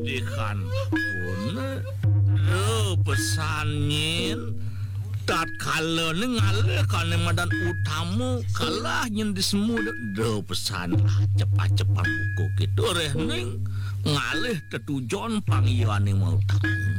dikan pun pesanin dat kalau ngalih kana madan utamu kalah nyen di semua pesan cepat-cepat buku gitu reh ning ngalih tetujon panggilan mau tamu